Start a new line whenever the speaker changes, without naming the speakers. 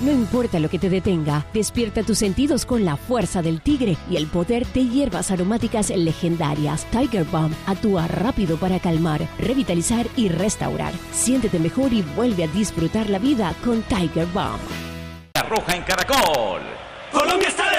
No importa lo que te detenga, despierta tus sentidos con la fuerza del tigre y el poder de hierbas aromáticas legendarias. Tiger Balm actúa rápido para calmar, revitalizar y restaurar. Siéntete mejor y vuelve a disfrutar la vida con Tiger Balm.
La Roja en Caracol. Colombia está